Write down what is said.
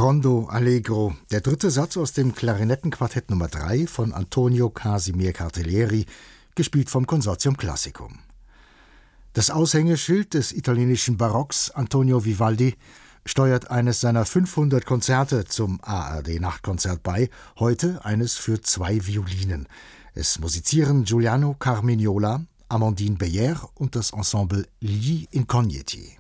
Rondo Allegro, der dritte Satz aus dem Klarinettenquartett Nummer 3 von Antonio Casimir Cartellieri, gespielt vom Consortium Classicum. Das Aushängeschild des italienischen Barocks, Antonio Vivaldi, steuert eines seiner 500 Konzerte zum ARD-Nachtkonzert bei, heute eines für 2 Violinen. Es musizieren Giuliano Carmignola, Amandine Beyer und das Ensemble Gli Incognieti.